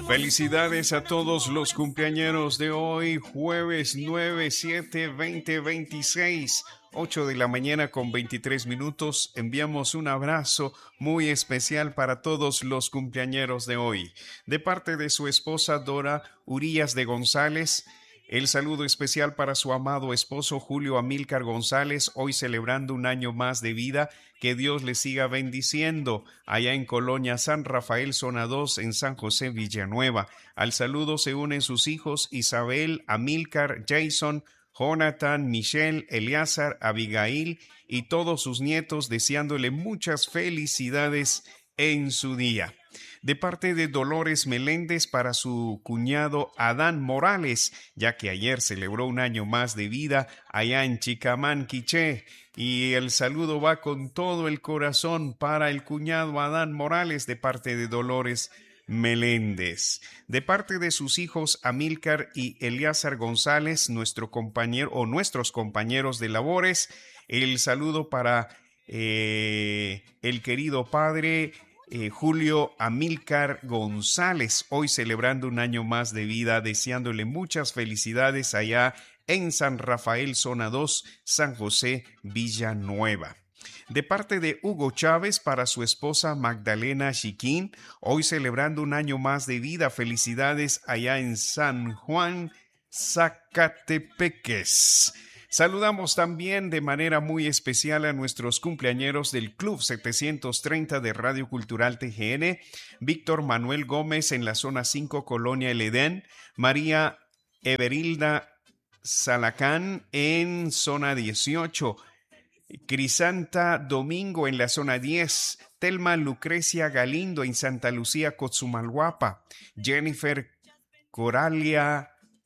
Felicidades a todos los cumpleañeros de hoy, jueves 9/7/2026, 8 de la mañana con 23 minutos. Enviamos un abrazo muy especial para todos los cumpleañeros de hoy. De parte de su esposa Dora Urías de González, el saludo especial para su amado esposo Julio Amílcar González, hoy celebrando un año más de vida. Que Dios le siga bendiciendo allá en Colonia San Rafael, zona 2, en San José, Villanueva. Al saludo se unen sus hijos Isabel, Amílcar, Jason, Jonathan, Michelle, Eleazar, Abigail y todos sus nietos, deseándole muchas felicidades en su día. De parte de Dolores Meléndez para su cuñado Adán Morales, ya que ayer celebró un año más de vida allá en Chicamán, Quiché. Y el saludo va con todo el corazón para el cuñado Adán Morales de parte de Dolores Meléndez. De parte de sus hijos Amílcar y Eleazar González, nuestros compañeros de labores, el saludo para el querido padre Julio Amílcar González, hoy celebrando un año más de vida, deseándole muchas felicidades allá en San Rafael, zona 2, San José, Villanueva. De parte de Hugo Chávez para su esposa Magdalena Chiquín, hoy celebrando un año más de vida, felicidades allá en San Juan, Zacatepeques. Saludamos también de manera muy especial a nuestros cumpleañeros del Club 730 de Radio Cultural TGN, Víctor Manuel Gómez en la zona 5, Colonia El Edén, María Everilda Salacán en zona 18, Crisanta Domingo en la zona 10, Telma Lucrecia Galindo en Santa Lucía, Cotzumalguapa, Jennifer Coralia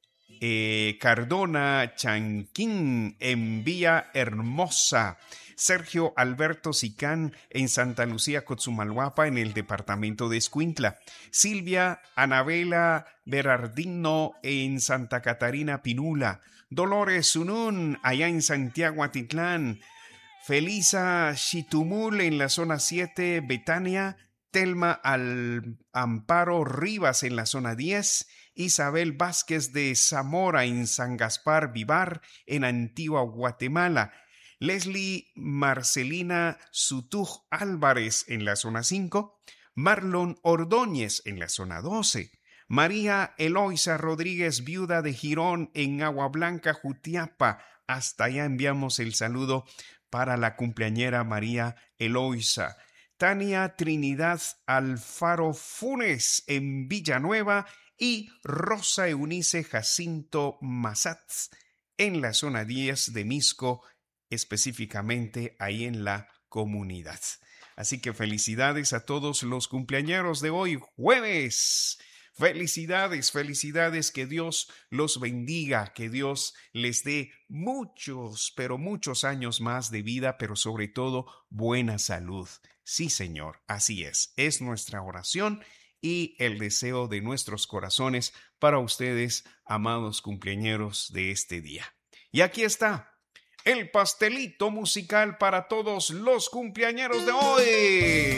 Cardona Chanquín en Villa Hermosa, Sergio Alberto Sicán en Santa Lucía, Cotzumalguapa, en el departamento de Escuintla, Silvia Anabela Berardino en Santa Catarina Pinula, Dolores Sunún allá en Santiago Atitlán, Felisa Chitumul en la zona 7, Betania, Telma Amparo Rivas en la zona 10, Isabel Vázquez de Zamora en San Gaspar Vivar en Antigua Guatemala, Leslie Marcelina Sutuj Álvarez en la zona 5, Marlon Ordóñez en la zona 12, María Eloisa Rodríguez, viuda de Girón en Agua Blanca, Jutiapa. Hasta allá enviamos el saludo para la cumpleañera María Eloisa. Tania Trinidad Alfaro Funes en Villanueva y Rosa Eunice Jacinto Mazatz en la zona 10 de Misco, específicamente ahí en la comunidad. Así que felicidades a todos los cumpleañeros de hoy, jueves. Felicidades, felicidades, que Dios los bendiga, que Dios les dé muchos, pero muchos años más de vida, pero sobre todo buena salud. Sí, Señor, así es nuestra oración y el deseo de nuestros corazones para ustedes, amados cumpleañeros de este día. Y aquí está el pastelito musical para todos los cumpleañeros de hoy.